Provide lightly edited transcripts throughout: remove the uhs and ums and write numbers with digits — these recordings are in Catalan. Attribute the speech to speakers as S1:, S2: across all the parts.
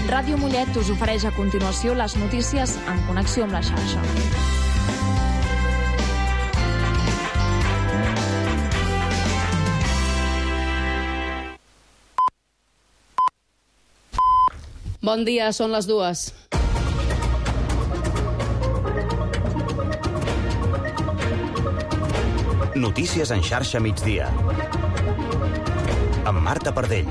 S1: Ràdio Mollet us ofereix a continuació les notícies en connexió amb la xarxa.
S2: Bon dia, són les 2.
S3: Notícies en xarxa migdia. Amb Marta Pardell.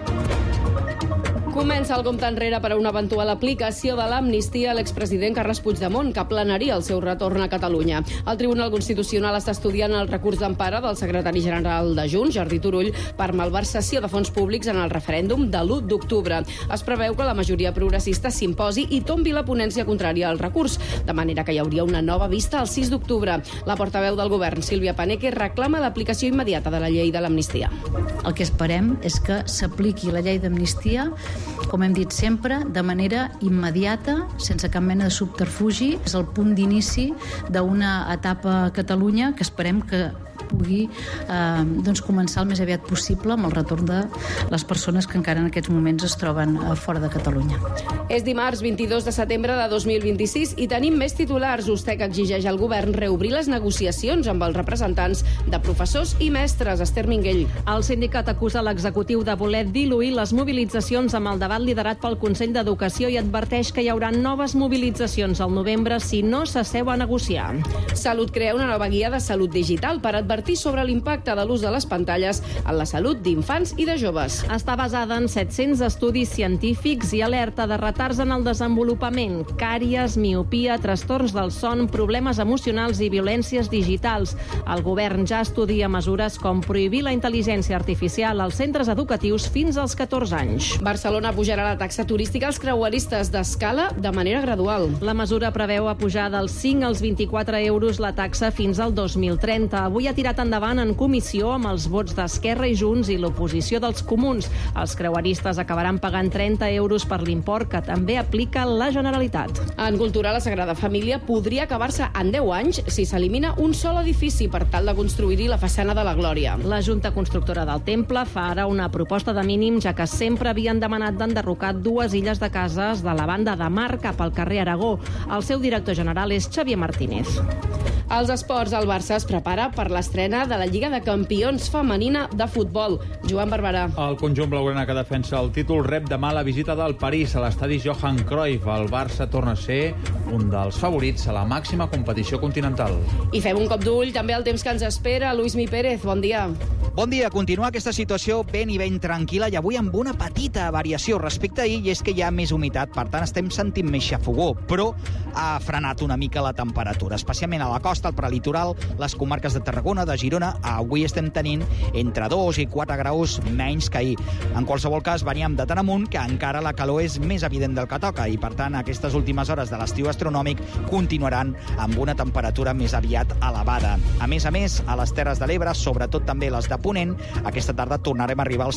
S2: Comença el compte enrere per a una eventual aplicació de l'amnistia a l'expresident Carles Puigdemont, que planeria el seu retorn a Catalunya. El Tribunal Constitucional està estudiant el recurs d'empara del secretari general de Junts, Jordi Turull, per malversació de fons públics en el referèndum de l'1 d'octubre. Es preveu que la majoria progressista s'imposi i tombi la ponència contrària al recurs, de manera que hi hauria una nova vista el 6 d'octubre. La portaveu del govern, Sílvia Paneque, reclama l'aplicació immediata de la llei de l'amnistia.
S4: El que esperem és que s'apliqui la llei d'amnistia, com hem dit sempre, de manera immediata, sense cap mena de subterfugi. És el punt d'inici d'una etapa a Catalunya que esperem que pugui començar el més aviat possible amb el retorn de les persones que encara en aquests moments es troben fora de Catalunya.
S2: És dimarts 22 de setembre de 2026 i tenim més titulars. USTEC exigeix al govern reobrir les negociacions amb els representants de professors i mestres. Esther Minguell.
S5: El sindicat acusa l'executiu de voler diluir les mobilitzacions amb el debat liderat pel Consell d'Educació i adverteix que hi haurà noves mobilitzacions al novembre si no s'asseu a negociar.
S2: Salut crea una nova guia de salut digital per advertir sobre l'impacte de l'ús de les pantalles en la salut d'infants i de joves.
S5: Està basada en 700 estudis científics i alerta de retards en el desenvolupament, càries, miopia, trastorns del son, problemes emocionals i violències digitals. El govern ja estudia mesures com prohibir la intel·ligència artificial als centres educatius fins als 14 anys.
S2: Barcelona pujarà la taxa turística als creueristes d'escala de manera gradual.
S5: La mesura preveu a pujar dels 5 als 24 euros la taxa fins al 2030. Avui ha tirat endavant en comissió amb els vots d'Esquerra i Junts i l'oposició dels comuns. Els creueristes acabaran pagant 30 euros per l'import que també aplica la Generalitat.
S2: En cultura, la Sagrada Família podria acabar-se en 10 anys si s'elimina un sol edifici per tal de construir-hi la façana de la Glòria.
S5: La Junta Constructora del Temple fa ara una proposta de mínim, ja que sempre havien demanat d'enderrocar 2 illes de cases de la banda de mar cap al carrer Aragó. El seu director general és Xavier Martínez.
S2: Als esports, el Barça es prepara per l'estrena de la Lliga de Campions femenina de futbol. Joan Barberà.
S6: El conjunt blaugrana que defensa el títol rep demà la visita del París a l'estadi Johan Cruyff. El Barça torna a ser un dels favorits a la màxima competició continental.
S2: I fem un cop d'ull també al temps que ens espera. Lluís Mi Pérez, bon dia.
S7: Bon dia. Continua aquesta situació ben i ben tranquil·la i avui amb una petita variació respecte a ahir, i és que hi ha més humitat, per tant estem sentint més xafogó, però ha frenat una mica la temperatura, especialment a la costa, al prelitoral, les comarques de Tarragona, de Girona. Avui estem tenint entre 2 i 4 graus menys que ahir. En qualsevol cas, veníem de tan amunt que encara la calor és més evident del que toca i, per tant, aquestes últimes hores de l'estiu astronòmic continuaran amb una temperatura més aviat elevada. A més, a les Terres de l'Ebre, sobretot també les de Ponent, aquesta tarda tornarem a arribar als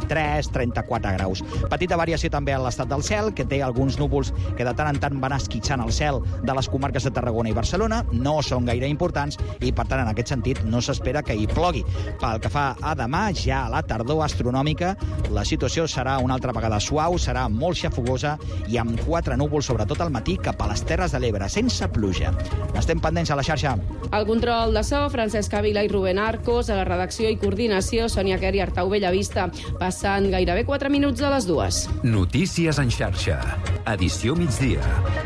S7: 33-34 graus. Petita variació també a l'estat del cel, que té alguns núvols que de tant en tant van esquitxant el cel de les comarques de Tarragona i Barcelona. No són gaire importants i, per tant, en aquest sentit, no s'espera que hi plogui. Pel que fa a demà, ja a la tardor astronòmica, la situació serà una altra vegada suau, serà molt xafogosa i amb 4 núvols, sobretot al matí, cap a les Terres de l'Ebre, sense pluja. Estem pendents a la xarxa.
S2: El control de so, Francesc Ávila i Rubén Arcos, a la redacció i coordinació, Sònia Quer i Artau Bellavista. Passant gairebé 4 minuts de les 2.
S8: Notícies en xarxa. Edició migdia.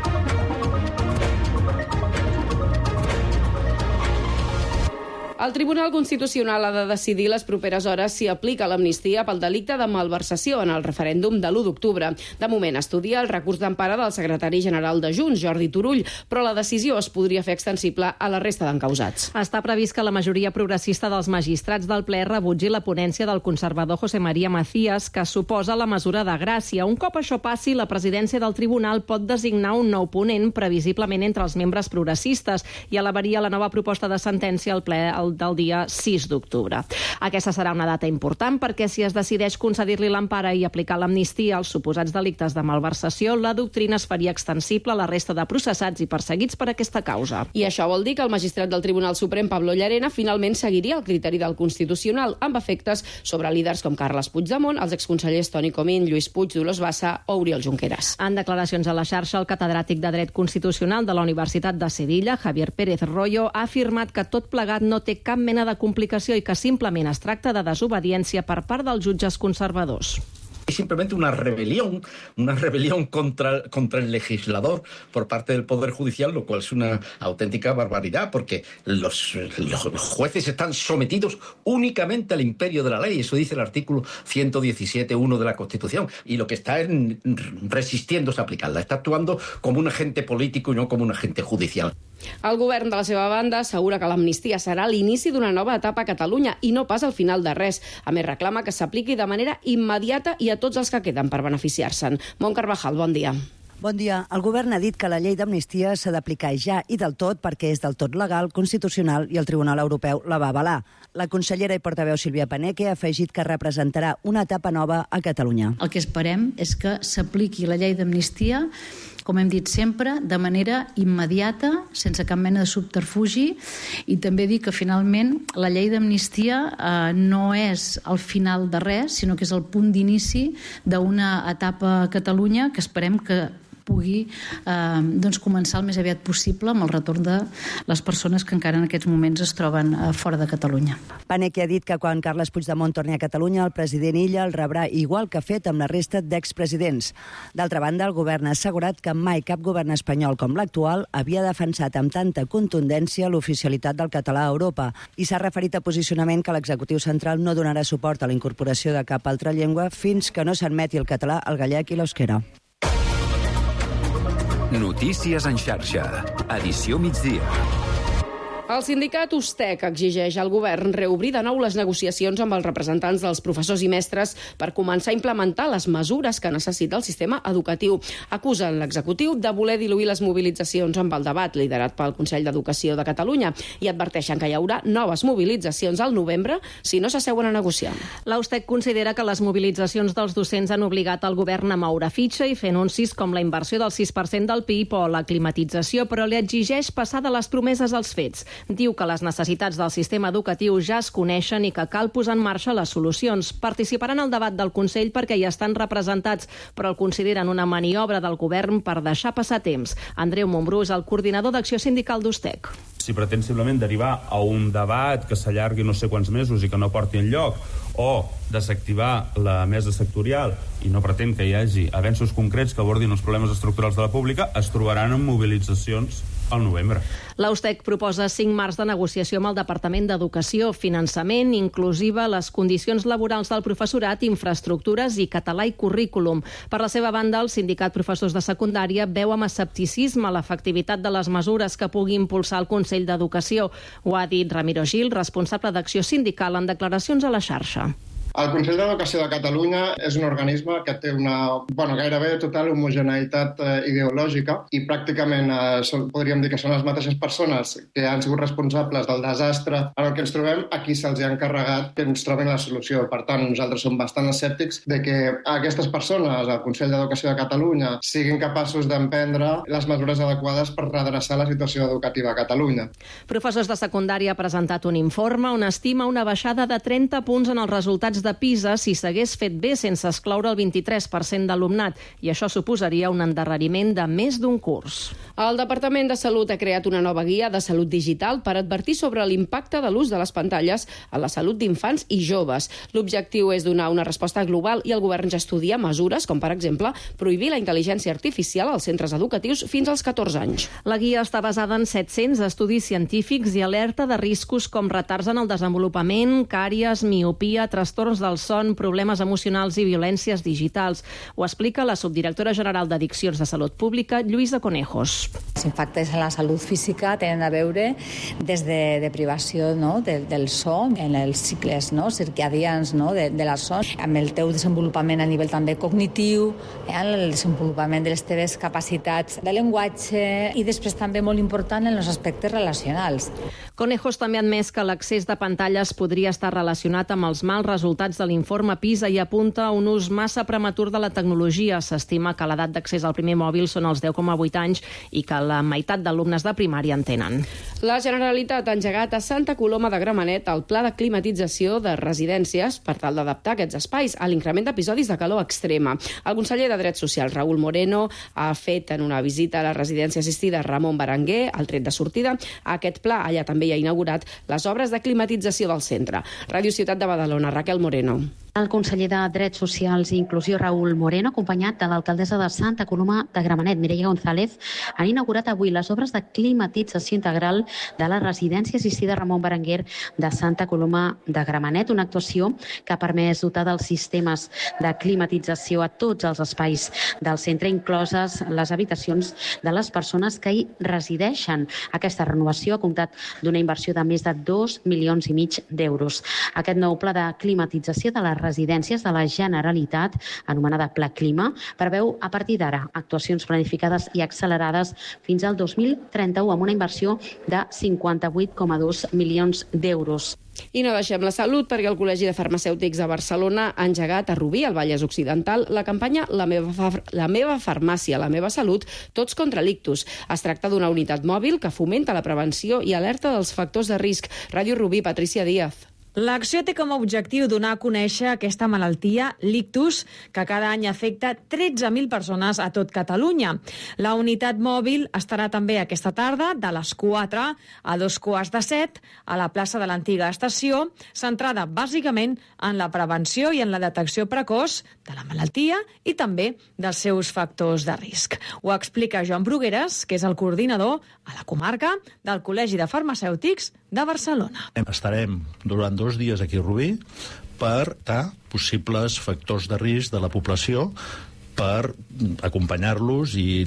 S2: El Tribunal Constitucional ha de decidir les properes hores si aplica l'amnistia pel delicte de malversació en el referèndum de l'1 d'octubre. De moment estudia el recurs d'empara del secretari general de Junts, Jordi Turull, però la decisió es podria fer extensible a la resta d'encausats.
S5: Està previst que la majoria progressista dels magistrats del ple rebutgi la ponència del conservador José María Macías, que suposa la mesura de gràcia. Un cop això passi, la presidència del tribunal pot designar un nou ponent, previsiblement entre els membres progressistes, i elevaria la nova proposta de sentència al ple el judicial del dia 6 d'octubre. Aquesta serà una data important perquè si es decideix concedir-li l'empara i aplicar l'amnistia als suposats delictes de malversació, la doctrina es faria extensible a la resta de processats i perseguits per aquesta causa.
S2: I això vol dir que el magistrat del Tribunal Suprem, Pablo Llarena, finalment seguiria el criteri del Constitucional, amb efectes sobre líders com Carles Puigdemont, els exconsellers Toni Comín, Lluís Puig, Dolors Bassa o Oriol Junqueras.
S5: En declaracions a la xarxa, el catedràtic de Dret Constitucional de la Universitat de Sevilla, Javier Pérez Royo, ha afirmat que tot plegat no té cap mena de complicació i que simplement es tracta de desobediència per part dels jutges conservadors.
S9: Es simplemente una rebelión contra el legislador por parte del Poder Judicial, lo cual es una auténtica barbaridad, porque los jueces están sometidos únicamente al imperio de la ley. Eso dice el artículo 117.1 de la Constitución. Y lo que está es resistiéndose a aplicarla. Está actuando como un agente político y no como un agente judicial.
S2: El govern, de la seva banda, assegura que l'amnistia serà l'inici d'una nova etapa a Catalunya i no pas el final de res. A més, reclama que s'apliqui de manera immediata i a tots els que queden per beneficiar-se'n. Mont Carvajal, bon dia.
S10: Bon dia. El govern ha dit que la llei d'amnistia s'ha d'aplicar ja i del tot perquè és del tot legal, constitucional i el Tribunal Europeu la va avalar. La consellera i portaveu Sílvia Paneque ha afegit que representarà una etapa nova a Catalunya.
S4: El que esperem és que s'apliqui la llei d'amnistia, com hem dit sempre, de manera immediata, sense cap mena de subterfugi, i també dir que finalment la llei d'amnistia no és el final de res, sinó que és el punt d'inici d'una etapa a Catalunya que esperem que pugui començar el més aviat possible amb el retorn de les persones que encara en aquests moments es troben fora de Catalunya.
S10: Paneque ha dit que quan Carles Puigdemont torni a Catalunya, el president Illa el rebrà igual que ha fet amb la resta d'expresidents. D'altra banda, el govern ha assegurat que mai cap govern espanyol com l'actual havia defensat amb tanta contundència l'oficialitat del català a Europa i s'ha referit a posicionament que l'executiu central no donarà suport a la incorporació de cap altra llengua fins que no s'admeti el català, el gallec i l'euskera.
S8: Notícies en xarxa. Edició migdia.
S2: El sindicat USTEC exigeix al govern reobrir de nou les negociacions amb els representants dels professors i mestres per començar a implementar les mesures que necessita el sistema educatiu. Acusen l'executiu de voler diluir les mobilitzacions amb el debat liderat pel Consell d'Educació de Catalunya i adverteixen que hi haurà noves mobilitzacions al novembre si no s'asseuen a negociar.
S5: La USTEC considera que les mobilitzacions dels docents han obligat el govern a moure fitxa i fer anuncis com la inversió del 6% del PIB o la climatització, però li exigeix passar de les promeses als fets. Diu que les necessitats del sistema educatiu ja es coneixen i que cal posar en marxa les solucions. Participaran al debat del Consell perquè hi estan representats, però el consideren una maniobra del govern per deixar passar temps. Andreu Montbrú és el coordinador d'Acció Sindical d'USTEC.
S11: Si pretén simplement derivar a un debat que s'allargui no sé quants mesos i que no porti enlloc, o desactivar la mesa sectorial i no pretén que hi hagi avenços concrets que abordin els problemes estructurals de la pública, es trobaran en mobilitzacions al novembre.
S5: La USTEC proposa 5 marcs de negociació amb el Departament d'Educació, finançament, inclusiva, les condicions laborals del professorat, infraestructures i català i currículum. Per la seva banda, el sindicat professors de secundària veu amb escepticisme l'efectivitat de les mesures que pugui impulsar el Consell d'Educació. Ho ha dit Ramiro Gil, responsable d'Acció Sindical, en declaracions a la xarxa.
S12: El Consell d'Educació de Catalunya és un organisme que té una gairebé total homogeneïtat ideològica i pràcticament podríem dir que són les mateixes persones que han sigut responsables del desastre en el que ens trobem a qui se'ls ha encarregat que ens trobin la solució. Per tant, nosaltres som bastant escèptics de que aquestes persones, el Consell d'Educació de Catalunya, siguin capaços d'emprendre les mesures adequades per redreçar la situació educativa a Catalunya.
S5: Professors de secundària ha presentat un informe on estima una baixada de 30 punts en els resultats de PISA si s'hagués fet bé sense excloure el 23% d'alumnat, i això suposaria un endarreriment de més d'un curs.
S2: El Departament de Salut ha creat una nova guia de salut digital per advertir sobre l'impacte de l'ús de les pantalles a la salut d'infants i joves. L'objectiu és donar una resposta global i el govern ja estudia mesures com, per exemple, prohibir la intel·ligència artificial als centres educatius fins als 14 anys.
S5: La guia està basada en 700 estudis científics i alerta de riscos com retards en el desenvolupament, càries, miopia, trastorns trastorns del son, problemes emocionals i violències digitals. Ho explica la subdirectora general d'Addiccions de Salut Pública, Lluïsa Conejos.
S13: Els impactes en la salut física tenen a veure des de privació del son, en els cicles circadians de la son, amb el teu desenvolupament a nivell també cognitiu, el desenvolupament de les teves capacitats de llenguatge i després també molt important en els aspectes relacionals.
S5: Conejos també ha admès que l'accés de pantalles podria estar relacionat amb els mals resultats de l'informe PISA i apunta a un ús massa prematur de la tecnologia. S'estima que l'edat d'accés al primer mòbil són els 10,8 anys i que la meitat d'alumnes de primària en tenen.
S2: La Generalitat ha engegat a Santa Coloma de Gramenet el pla de climatització de residències per tal d'adaptar aquests espais a l'increment d'episodis de calor extrema. El conseller de Drets Socials, Raúl Moreno, ha fet en una visita a la residència assistida Ramon Berenguer, al tret de sortida, a aquest pla. Allà també hi ha inaugurat les obres de climatització del centre. Ràdio Ciutat de Badalona, Raquel Moreno.
S14: El conseller de Drets Socials i Inclusió, Raúl Moreno, acompanyat de l'alcaldessa de Santa Coloma de Gramenet, Mireia González, han inaugurat avui les obres de climatització integral de la residència assistida Ramon Berenguer de Santa Coloma de Gramenet, una actuació que ha permès dotar dels sistemes de climatització a tots els espais del centre, incloses les habitacions de les persones que hi resideixen. Aquesta renovació ha comptat d'una inversió de més de 2,5 milions d'euros. Aquest nou pla de climatització de les residències de la Generalitat, anomenada Pla Clima, preveu a partir d'ara actuacions planificades i accelerades fins al 2031 amb una inversió de 58,2 milions d'euros.
S2: I no deixem la salut perquè el Col·legi de Farmacèutics de Barcelona ha engegat a Rubí, al Vallès Occidental, la campanya La meva farmàcia, la meva salut, tots contra l'ictus. Es tracta d'una unitat mòbil que fomenta la prevenció i alerta dels factors de risc. Ràdio Rubí, Patricia Díaz.
S15: L'acció té com a objectiu donar a conèixer aquesta malaltia, l'ictus, que cada any afecta 13.000 persones a tot Catalunya. La unitat mòbil estarà també aquesta tarda, de les 4 a 6:45, a la plaça de l'antiga estació, centrada bàsicament en la prevenció i en la detecció precoç de la malaltia i també dels seus factors de risc. Ho explica Joan Brugueras, que és el coordinador a la comarca del Col·legi de Farmacèutics de Barcelona.
S16: Estarem durant 2 dies aquí a Rubí per tractar possibles factors de risc de la població, per acompanyar-los i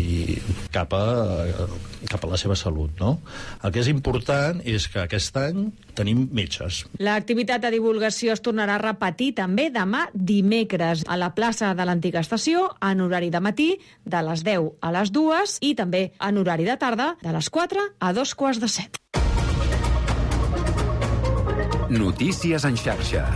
S16: cap a la seva salut, no? El que és important és que aquest any tenim metges.
S15: L'activitat de divulgació es tornarà a repetir també demà dimecres a la plaça de l'antiga estació en horari de matí de les 10 a les 2 i també en horari de tarda de les 4 a 6:45.
S8: Notícies en xarxa.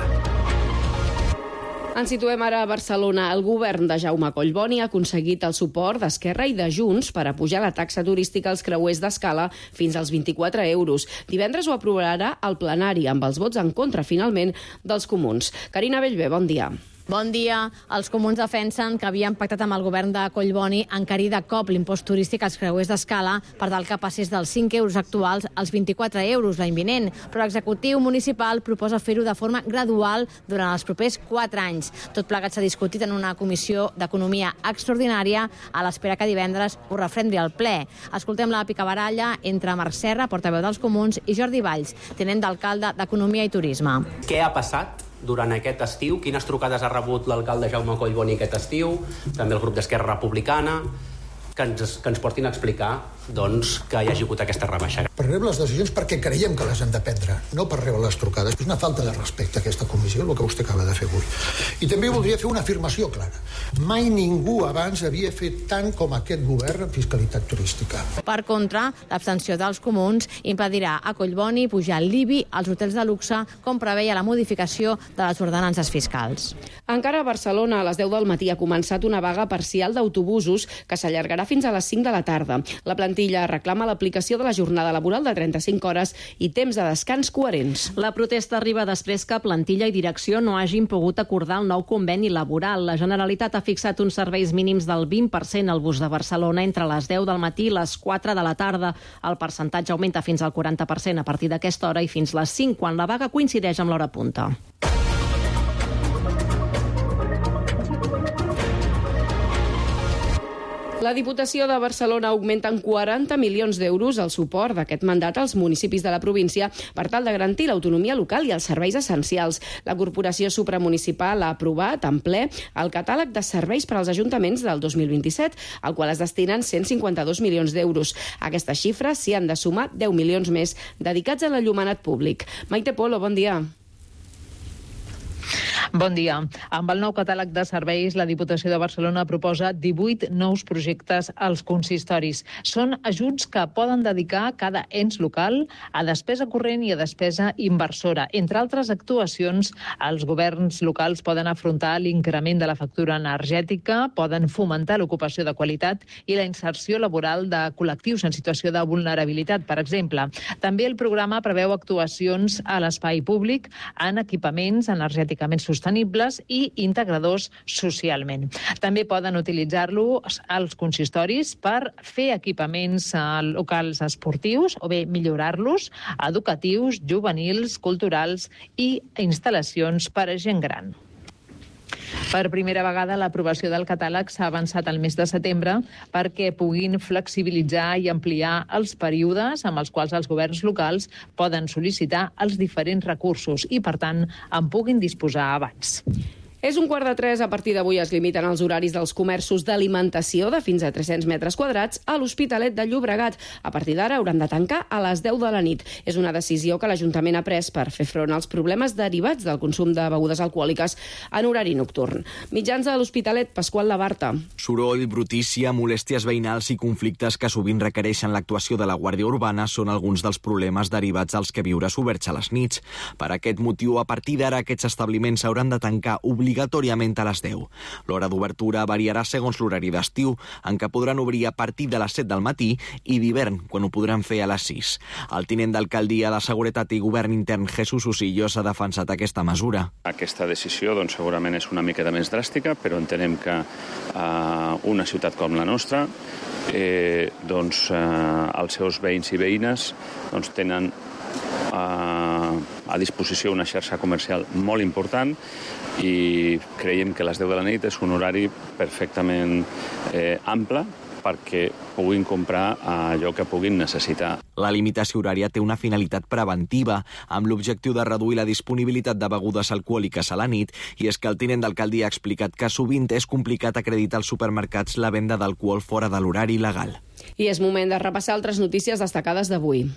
S2: Ens situem ara a Barcelona. El govern de Jaume Collboni ha aconseguit el suport d'Esquerra i de Junts per apujar la taxa turística als creuers d'escala fins als 24 euros. Divendres ho aprovarà el plenari amb els vots en contra, finalment, dels comuns. Carina Bellver, bon dia.
S17: Bon dia. Els comuns defensen que havien pactat amb el govern de Collboni encarir de cop l'impost turístic als creuers d'escala per tal que passés dels 5 euros actuals als 24 euros l'any vinent, però l'executiu municipal proposa fer-ho de forma gradual durant els propers 4 anys. Tot plegat s'ha discutit en una comissió d'economia extraordinària a l'espera que divendres ho refrendi al ple. Escoltem la picabaralla entre Marc Serra, portaveu dels comuns, i Jordi Valls, tinent d'alcalde d'Economia i Turisme.
S18: Què ha passat durant aquest estiu? Quines trucades ha rebut l'alcalde Jaume Collboni aquest estiu? També el grup d'Esquerra Republicana, que ens portin a explicar que hi hagi hagut aquesta rebaixa.
S19: Per rebre les decisions perquè creiem que les hem de prendre, no per rebre les trucades. És una falta de respecte a aquesta comissió, el que vostè acaba de fer avui. I també voldria fer una afirmació clara. Mai ningú abans havia fet tant com aquest govern en fiscalitat turística.
S17: Per contra, l'abstenció dels comuns impedirà a Collboni pujar l'IBI als hotels de luxe, com preveia la modificació de les ordenances fiscals.
S2: Encara a Barcelona, a les 10 del matí, ha començat una vaga parcial d'autobusos que s'allargarà fins a les 5 de la tarda. La plantilla reclama l'aplicació de la jornada laboral de 35 hores i temps de descans coherents.
S5: La protesta arriba després que plantilla i direcció no hagin pogut acordar el nou conveni laboral. La Generalitat ha fixat uns serveis mínims del 20% al bus de Barcelona entre les 10 del matí i les 4 de la tarda. El percentatge augmenta fins al 40% a partir d'aquesta hora i fins les 5, quan la vaga coincideix amb l'hora punta.
S2: La Diputació de Barcelona augmenta en 40 milions d'euros el suport d'aquest mandat als municipis de la província per tal de garantir l'autonomia local i els serveis essencials. La Corporació Supramunicipal ha aprovat en ple el catàleg de serveis per als ajuntaments del 2027, al qual es destinen 152 milions d'euros. A aquesta xifra s'hi han de sumar 10 milions més dedicats a l'enllumenat públic. Maite Polo, bon dia.
S20: Bon dia. Amb el nou catàleg de serveis, la Diputació de Barcelona proposa 18 nous projectes als consistoris. Són ajuts que poden dedicar cada ens local a despesa corrent i a despesa inversora. Entre altres actuacions, els governs locals poden afrontar l'increment de la factura energètica, poden fomentar l'ocupació de qualitat i la inserció laboral de col·lectius en situació de vulnerabilitat, per exemple. També el programa preveu actuacions a l'espai públic en equipaments energèticament sostenibles i integradors socialment. També poden utilitzar-los als consistoris per fer equipaments locals esportius o bé millorar-los, educatius, juvenils, culturals i instal·lacions per a gent gran. Per primera vegada, l'aprovació del catàleg s'ha avançat al mes de setembre perquè puguin flexibilitzar i ampliar els períodes amb els quals els governs locals poden sol·licitar els diferents recursos i, per tant, en puguin disposar abans.
S2: És 2:45. A partir d'avui es limiten els horaris dels comerços d'alimentació de fins a 300 metres quadrats a l'Hospitalet de Llobregat. A partir d'ara hauran de tancar a les 10 de la nit. És una decisió que l'Ajuntament ha pres per fer front als problemes derivats del consum de begudes alcohòliques en horari nocturn. Mitjans de l'Hospitalet, Pasqual Labarta.
S21: Soroll, brutícia, molèsties veïnals i conflictes que sovint requereixen l'actuació de la Guàrdia Urbana són alguns dels problemes derivats als que viures oberts a les nits. Per aquest motiu, a partir d'ara, aquests establiments hauran de tancar obligatòriament a les 10. L'hora d'obertura variarà segons l'horari d'estiu, en què podran obrir a partir de les 7 del matí i d'hivern, quan ho podran fer a les 6. El tinent d'alcaldia de Seguretat i Govern Intern, Jesús Usillos, ha defensat aquesta mesura.
S22: Aquesta decisió segurament és una miqueta més dràstica, però entenem que una ciutat com la nostra, els seus veïns i veïnes tenen a disposició una xarxa comercial molt important i creiem que les 10 de la nit és un horari perfectament ample perquè puguin comprar allò que puguin necessitar.
S21: La limitació horària té una finalitat preventiva, amb l'objectiu de reduir la disponibilitat de begudes alcohòliques a la nit, i és que el tinent d'alcaldia ha explicat que sovint és complicat acreditar als supermercats la venda d'alcohol fora de l'horari legal.
S2: I és moment de repassar altres notícies destacades d'avui.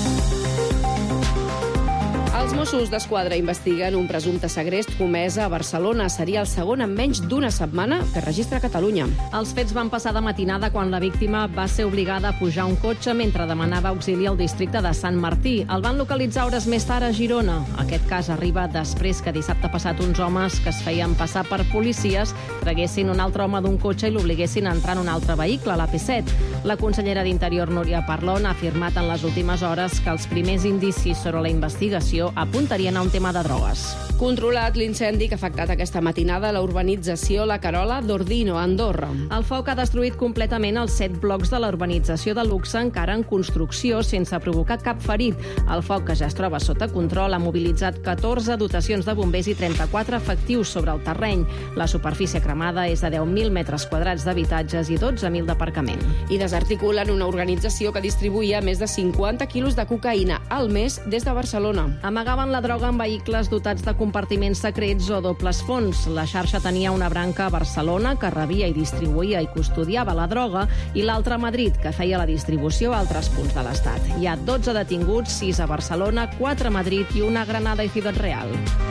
S2: Els Mossos d'Esquadra investiguen un presumpte segrest comès a Barcelona. Seria el segon en menys d'una setmana que registra Catalunya.
S5: Els fets van passar de matinada quan la víctima va ser obligada a pujar un cotxe mentre demanava auxili al districte de Sant Martí. El van localitzar hores més tard a Girona. Aquest cas arriba després que dissabte passat uns homes que es feien passar per policies traguessin un altre home d'un cotxe i l'obliguessin a entrar en un altre vehicle, a l'AP7. La consellera d'Interior, Núria Parlon, ha afirmat en les últimes hores que els primers indicis sobre la investigació apuntarien a un tema de drogues.
S2: Controlat l'incendi que ha afectat aquesta matinada a la urbanització La Carola d'Ordino, a Andorra.
S5: El foc ha destruït completament els 7 blocs de la urbanització de luxe encara en construcció sense provocar cap ferit. El foc, que ja es troba sota control, ha mobilitzat 14 dotacions de bombers i 34 efectius sobre el terreny. La superfície cremada és de 10.000 metres quadrats d'habitatges i 12.000 d'aparcament.
S2: I desarticulen una organització que distribuïa més de 50 quilos de cocaïna al mes des de Barcelona.
S5: Amagaven la droga en vehicles dotats de compartiments secrets o dobles fons. La xarxa tenia una branca a Barcelona que rebia i distribuïa i custodiava la droga i l'altra a Madrid, que feia la distribució a altres punts de l'Estat. Hi ha 12 detinguts, 6 a Barcelona, 4 a Madrid i 1 a Granada i Ciutat Real.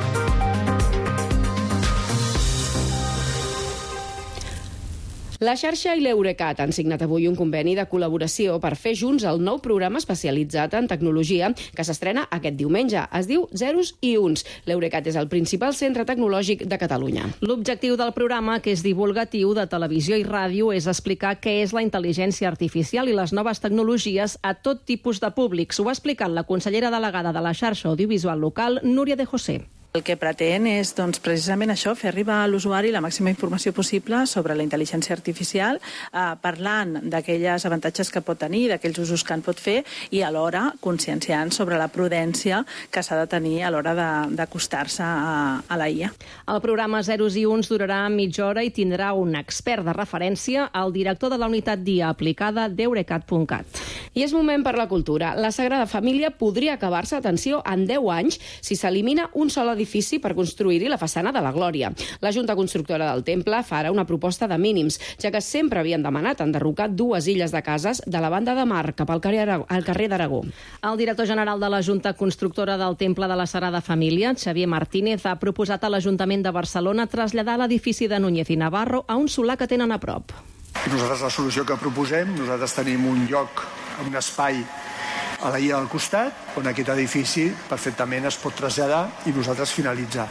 S2: La xarxa i l'Eurecat han signat avui un conveni de col·laboració per fer junts el nou programa especialitzat en tecnologia que s'estrena aquest diumenge. Es diu Zeros i Uns. L'Eurecat és el principal centre tecnològic de Catalunya.
S5: L'objectiu del programa, que és divulgatiu de televisió i ràdio, és explicar què és la intel·ligència artificial i les noves tecnologies a tot tipus de públics. Ho ha explicat la consellera delegada de la xarxa audiovisual local, Núria de José.
S1: El que pretén és precisament això, fer arribar a l'usuari la màxima informació possible sobre la intel·ligència artificial, parlant d'aquells avantatges que pot tenir, d'aquells usos que en pot fer, i alhora conscienciant sobre la prudència que s'ha de tenir a l'hora d'acostar-se a la IA.
S5: El programa Zeros i Uns durarà mitja hora i tindrà un expert de referència, el director de la unitat d'IA aplicada d'Eurecat.cat.
S2: I és moment per la cultura. La Sagrada Família podria acabar-se, atenció, en 10 anys si s'elimina un sol edifici per construir-hi la façana de la Glòria. La Junta Constructora del Temple fa ara una proposta de mínims, ja que sempre havien demanat enderrocar 2 illes de cases de la banda de mar cap al carrer d'Aragó.
S5: El director general de la Junta Constructora del Temple de la Sagrada Família, Xavier Martínez, ha proposat a l'Ajuntament de Barcelona traslladar l'edifici de Núñez i Navarro a un solar que tenen a prop.
S3: Nosaltres la solució que proposem, nosaltres tenim un lloc, un espai a la illa del costat, on aquest edifici perfectament es pot traslladar i nosaltres finalitzar.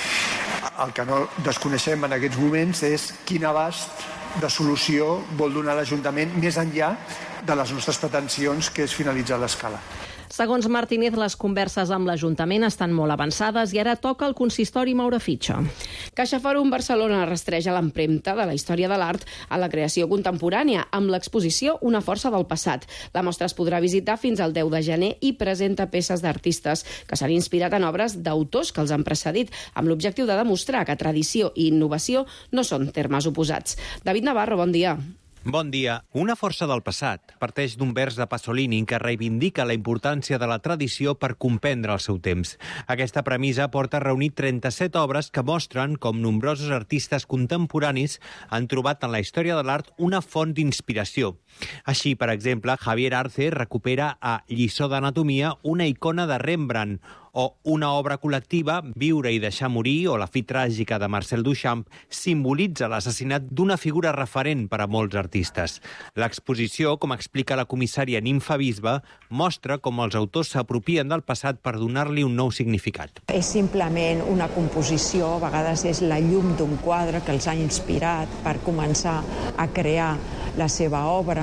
S3: El que no desconeixem en aquests moments és quin abast de solució vol donar l'Ajuntament més enllà de les nostres pretensions, que és finalitzar l'escala.
S5: Segons Martínez, les converses amb l'Ajuntament estan molt avançades i ara toca al consistori moure fitxa.
S2: CaixaForum Barcelona rastreja l'empremta de la història de l'art a la creació contemporània amb l'exposició Una força del passat. La mostra es podrà visitar fins al 10 de gener i presenta peces d'artistes que s'han inspirat en obres d'autors que els han precedit, amb l'objectiu de demostrar que tradició i innovació no són termes oposats. David Navarro, bon dia.
S23: Bon dia. Una força del passat parteix d'un vers de Pasolini que reivindica la importància de la tradició per comprendre el seu temps. Aquesta premissa porta a reunir 37 obres que mostren com nombrosos artistes contemporanis han trobat en la història de l'art una font d'inspiració. Així, per exemple, Javier Arce recupera a Lliçó d'Anatomia una icona de Rembrandt, o una obra col·lectiva, Viure i deixar morir, o La fi tràgica de Marcel Duchamp, simbolitza l'assassinat d'una figura referent per a molts artistes. L'exposició, com explica la comissària Nimfa Bisbe, mostra com els autors s'apropien del passat per donar-li un nou significat.
S24: És simplement una composició, a vegades és la llum d'un quadre que els ha inspirat per començar a crear la seva obra.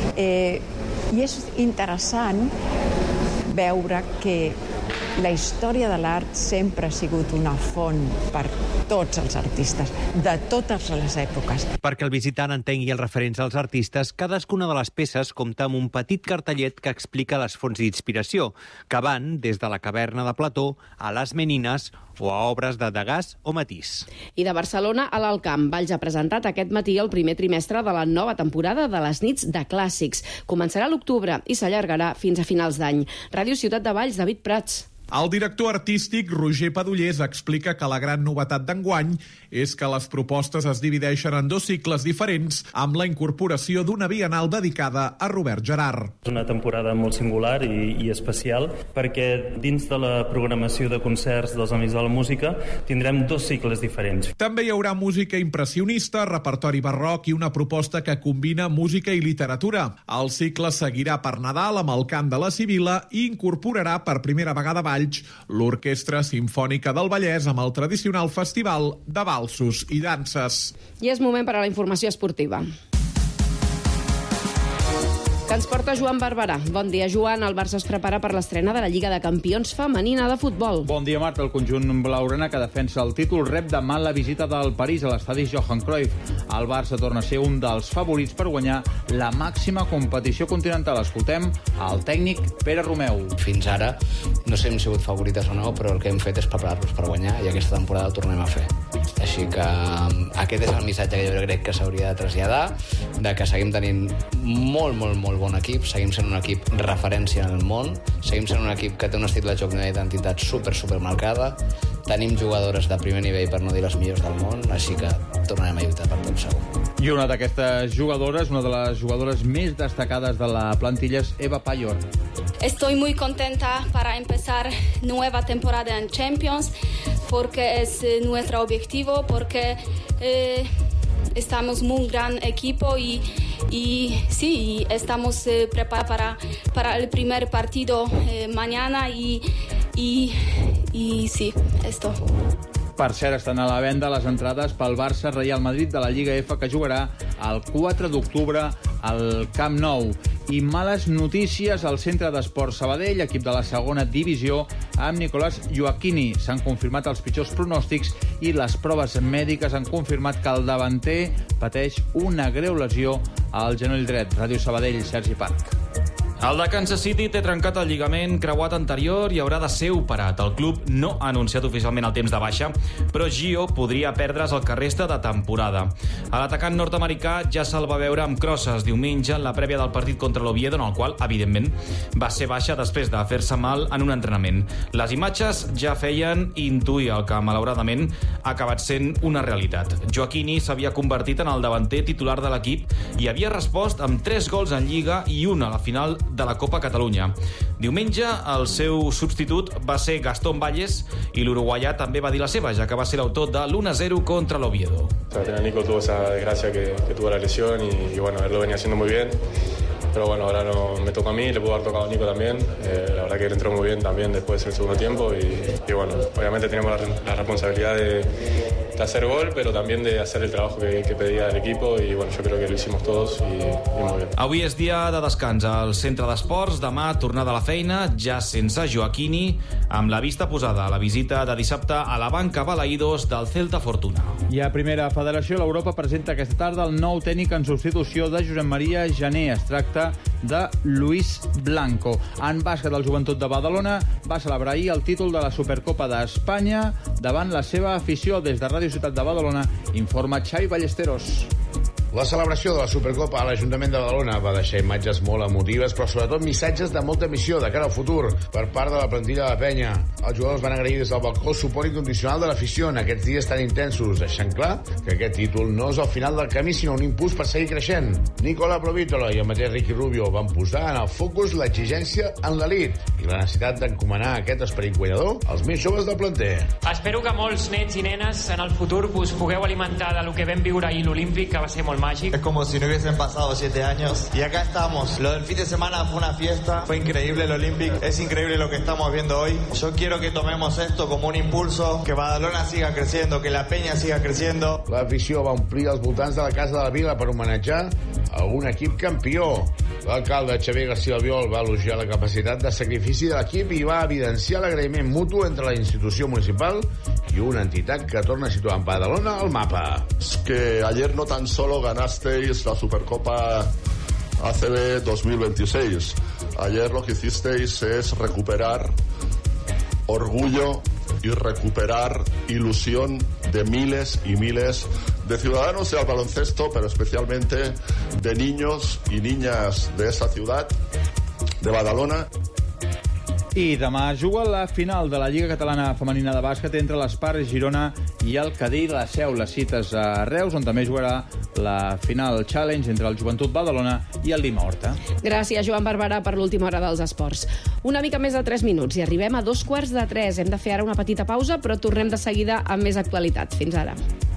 S24: I és interessant veure que la història de l'art sempre ha sigut una font per tots els artistes, de totes les èpoques.
S23: Perquè el visitant entengui els referents als artistes, cadascuna de les peces compta amb un petit cartellet que explica les fonts d'inspiració, que van des de la caverna de Plató a les Menines o a obres de Degas o Matisse.
S2: I de Barcelona a l'Alt Camp, Valls ha presentat aquest matí el primer trimestre de la nova temporada de les nits de clàssics. Començarà a l'octubre i s'allargarà fins a finals d'any. Ràdio Ciutat de Valls, David Prats.
S25: El director artístic Roger Padullers explica que la gran novetat d'enguany és que les propostes es divideixen en 2 cicles diferents amb la incorporació d'una bienal dedicada a Robert Gerhard.
S26: És una temporada molt singular i especial perquè dins de la programació de concerts dels Amics de la Música tindrem 2 cicles diferents.
S25: També hi haurà música impressionista, repertori barroc i una proposta que combina música i literatura. El cicle seguirà per Nadal amb el cant de la Sibil·la i incorporarà per primera vegada a Valls l'Orquestra Simfònica del Vallès amb el tradicional festival de valsos i danses.
S2: I és moment per a la informació esportiva. Que ens porta Joan Barberà. Bon dia, Joan. El Barça es prepara per l'estrena de la Lliga de Campions femenina de futbol.
S6: Bon dia, Marta. El conjunt blaugrana que defensa el títol rep demà la visita del París a l'estadi Johan Cruyff. El Barça torna a ser un dels favorits per guanyar la màxima competició continental. Escoltem el tècnic Pere Romeu.
S27: Fins ara no sé si hem sigut favorites o no, però el que hem fet és preparar-nos per guanyar i aquesta temporada ho tornem a fer. Així que aquest és el missatge que jo crec que s'hauria de traslladar, de que seguim tenint molt bon equip, seguim sent un equip referència en el món, seguim sent un equip que té un estil de joc i una identitat super marcada, tenim jugadores de primer nivell, per no dir les millors del món, així que tornarem a lluitar per tot segur.
S6: I una d'aquestes jugadores, una de les jugadores més destacades de la plantilla és Eva Payor.
S28: Estoy muy contenta para empezar nueva temporada en Champions, porque es nuestro objetivo, porque estamos muy gran equipo y sí, estamos preparados para el primer partido mañana y sí, esto.
S6: Per cert, estan a la venda les entrades pel Barça-Real Madrid de la Lliga F, que jugarà el 4 d'octubre al Camp Nou. I males notícies al Centre d'Esports Sabadell, equip de la segona divisió, amb Nicolás Joaquini. S'han confirmat els pitjors pronòstics i les proves mèdiques han confirmat que el davanter pateix una greu lesió al genoll dret. Ràdio Sabadell, Sergi Parc.
S4: El de Kansas City té trencat el lligament creuat anterior i haurà de ser operat. El club no ha anunciat oficialment el temps de baixa, però Gio podria perdre's el que resta de temporada. A l'atacant nord-americà ja se'l va veure amb crosses diumenge en la prèvia del partit contra l'Oviedo, en el qual, evidentment, va ser baixa després de fer-se mal en un entrenament. Les imatges ja feien intuir el que, malauradament, ha acabat sent una realitat. Joaquini s'havia convertit en el davanter titular de l'equip i havia respost amb 3 gols en Lliga i un a la final de la Copa Catalunya. Diumenge, el seu substitut va ser Gastón Valles i l'uruguaià també va dir la seva, ja que va ser l'autor de l'1-0 contra l'Oviedo.
S7: Nico tuvo esa desgracia que tuvo la lesión y bueno, él lo venía haciendo muy bien. Pero bueno, ahora no me toca a mí, le pudo haber tocado a Nico también. La verdad que él entró muy bien también después del segundo tiempo y bueno, obviamente tenemos la responsabilidad de hacer gol, pero también de hacer el trabajo que pedía el equipo y bueno, yo creo que lo hicimos todos y muy bien.
S4: Avui és dia de descans al centre d'esports, demà tornada a la feina, ja sense Joaquini, amb la vista posada a la visita de dissabte a la banca Balaïdos del Celta Fortuna.
S6: I a Primera Federació, l'Europa presenta aquesta tarda el nou tècnic en substitució de Josep Maria Jané. Es tracta de Luis Blanco. En bàsquet, el Joventut de Badalona va celebrar ahir el títol de la Supercopa d'Espanya davant la seva afició. Des de Ràdio Ciutat de Badalona informa Xavi Ballesteros.
S9: La celebració de la Supercopa a l'Ajuntament de Badalona va deixar imatges molt emotives, però sobretot missatges de molta missió de cara al futur per part de la plantilla de la penya. Els jugadors van agrair des del balcó el suport incondicional de l'afició en aquests dies tan intensos, deixant clar que aquest títol no és el final del camí, sinó un impuls per seguir creixent. Nicola Provítola i el mateix Ricky Rubio van posar en el focus l'exigència en l'elit i la necessitat d'encomanar aquest esperit guanyador als més joves del planter.
S10: Espero que molts nets i nenes en el futur us pugueu alimentar de lo que vam viure ahir l'Olímpic, que va ser molt mágico.
S11: Es como si no hubiesen pasado 7 años y acá estamos. Lo del fin de semana fue una fiesta, fue increíble el Olympic, es increíble lo que estamos viendo hoy. Yo quiero que tomemos esto como un impulso, que Badalona siga creciendo, que la Peña siga creciendo.
S9: L'afició va omplir els voltants de la Casa de la Vila per homenatjar a un equip campió. L'alcalde Xavier García Albiol va elogiar la capacitat de sacrifici de l'equip i va evidenciar l'agraïment mutu entre la institució municipal y una entidad que torna a situar en Badalona al mapa.
S12: Es que ayer no tan solo ganasteis la Supercopa ACB 2026. Ayer lo que hicisteis es recuperar orgullo y recuperar ilusión de miles y miles de ciudadanos del baloncesto, pero especialmente de niños y niñas de esa ciudad, de Badalona.
S6: I demà juga la final de la Lliga Catalana Femenina de Bàsquet entre l'Espar Girona i el Cadí La Seu. Les cites a Reus, on també jugarà la final challenge entre el Joventut Badalona i el Lima Horta.
S2: Gràcies, Joan Barberà, per l'última hora dels esports. Una mica més de 3 minuts i arribem a 2:15. Hem de fer ara una petita pausa, però tornem de seguida amb més actualitat. Fins ara.